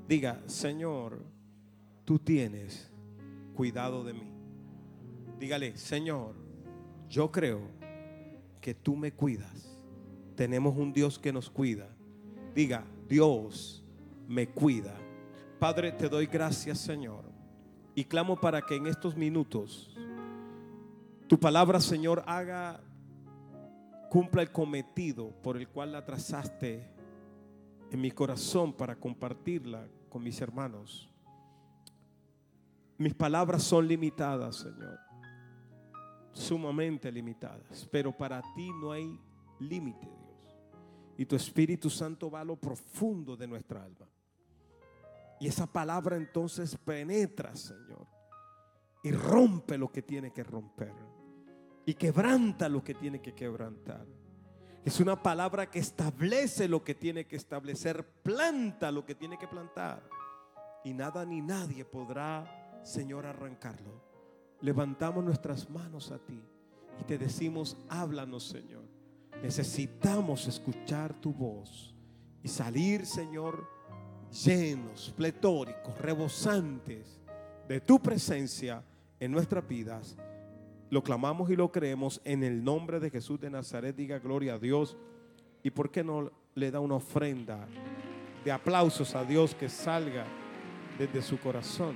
Diga: Señor, tú tienes cuidado de mí. Dígale: Señor, yo creo que tú me cuidas. Tenemos un Dios que nos cuida. Diga: Dios me cuida. Padre, te doy gracias, Señor, y clamo para que en estos minutos tu palabra, Señor, cumpla el cometido por el cual la trazaste en mi corazón para compartirla con mis hermanos. Mis palabras son limitadas, Señor, sumamente limitadas, pero para ti no hay límite, Dios. Y tu Espíritu Santo va a lo profundo de nuestra alma. Y esa palabra entonces penetra, Señor, y rompe lo que tiene que romper, y quebranta lo que tiene que quebrantar. Es una palabra que establece lo que tiene que establecer, planta lo que tiene que plantar, y nada ni nadie podrá, Señor, arrancarlo. Levantamos nuestras manos a ti y te decimos: háblanos, Señor. Necesitamos escuchar tu voz y salir, Señor, llenos, pletóricos, rebosantes de tu presencia en nuestras vidas. Lo clamamos y lo creemos en el nombre de Jesús de Nazaret. Diga gloria a Dios. Y por qué no le da una ofrenda de aplausos a Dios que salga desde su corazón.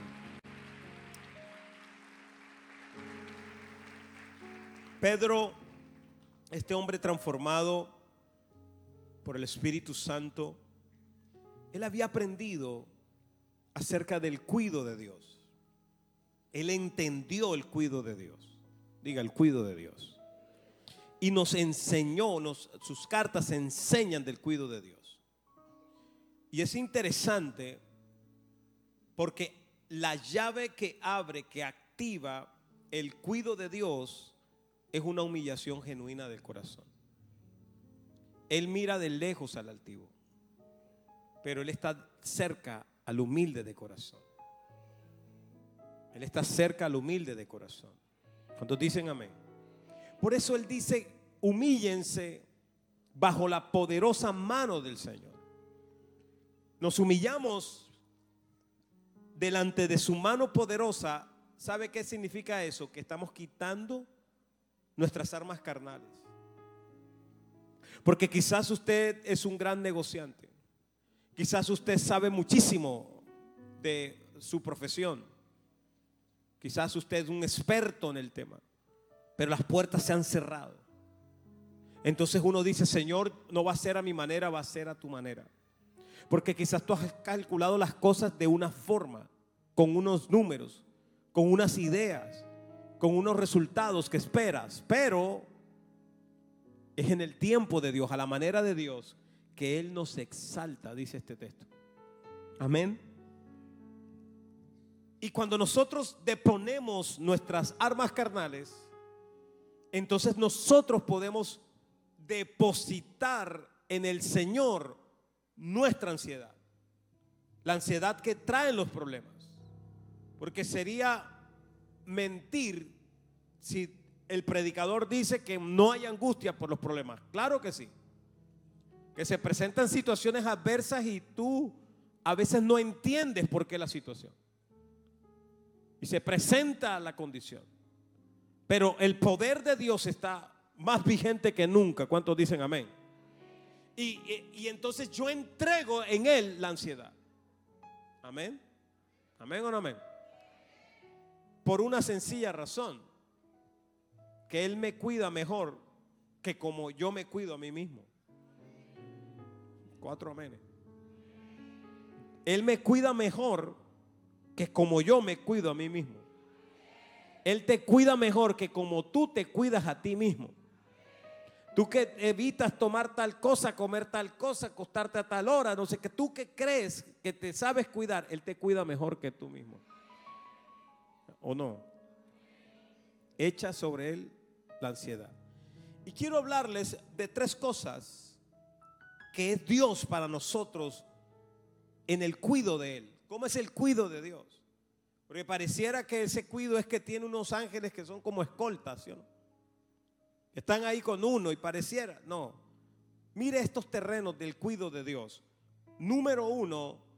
Pedro, este hombre transformado por el Espíritu Santo, él había aprendido acerca del cuidado de Dios. Él entendió el cuidado de Dios. Diga: el cuidado de Dios. Y nos enseñó, sus cartas enseñan del cuidado de Dios. Y es interesante porque la llave que abre, que activa el cuidado de Dios, es una humillación genuina del corazón. Él mira de lejos al altivo, pero Él está cerca al humilde de corazón. Él está cerca al humilde de corazón. ¿Cuántos dicen amén? Por eso Él dice: humíllense bajo la poderosa mano del Señor. Nos humillamos delante de su mano poderosa. ¿Sabe qué significa eso? Que estamos quitando nuestras armas carnales. Porque quizás usted es un gran negociante. Quizás usted sabe muchísimo de su profesión. Quizás usted es un experto en el tema, pero las puertas se han cerrado. Entonces uno dice: Señor, no va a ser a mi manera, va a ser a tu manera. Porque quizás tú has calculado las cosas de una forma, con unos números, con unas ideas, con unos resultados que esperas, pero es en el tiempo de Dios, a la manera de Dios, que Él nos exalta, dice este texto. Amén. Y cuando nosotros deponemos nuestras armas carnales, entonces nosotros podemos depositar en el Señor nuestra ansiedad. La ansiedad que traen los problemas. Porque sería mentir si el predicador dice que no hay angustia por los problemas. Claro que sí. Que se presentan situaciones adversas y tú a veces no entiendes por qué la situación. Y se presenta la condición. Pero el poder de Dios está más vigente que nunca. ¿Cuántos dicen amén? Y entonces yo entrego en Él la ansiedad. Amén. Amén o no amén. Por una sencilla razón: que Él me cuida mejor que como yo me cuido a mí mismo. 4 amenes. Él me cuida mejor que como yo me cuido a mí mismo. Él te cuida mejor que como tú te cuidas a ti mismo. Tú que evitas tomar tal cosa, comer tal cosa, acostarte a tal hora, no sé qué, tú que crees que te sabes cuidar, Él te cuida mejor que tú mismo. ¿O no? Echa sobre Él la ansiedad. Y quiero hablarles de 3 cosas que es Dios para nosotros en el cuidado de Él. ¿Cómo es el cuidado de Dios? Porque pareciera que ese cuidado es que tiene unos ángeles que son como escoltas, ¿sí o no? Están ahí con uno y pareciera, no. Mire estos terrenos del cuidado de Dios. Número 1,